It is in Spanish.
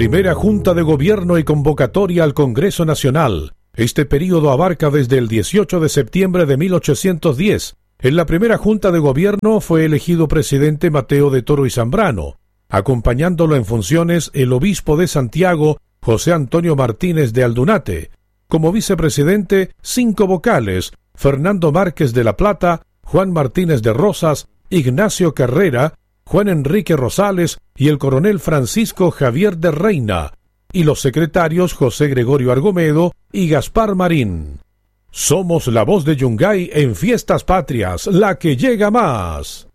Primera Junta de Gobierno y convocatoria al Congreso Nacional. Este período abarca desde el 18 de septiembre de 1810. En la primera Junta de Gobierno fue elegido presidente Mateo de Toro y Zambrano, acompañándolo en funciones el obispo de Santiago, José Antonio Martínez de Aldunate. Como vicepresidente, 5 vocales: Fernando Márquez de la Plata, Juan Martínez de Rosas, Ignacio Carrera, Juan Enrique Rosales y el coronel Francisco Javier de Reina, y los secretarios José Gregorio Argomedo y Gaspar Marín. Somos la voz de Yungay en Fiestas Patrias, la que llega más.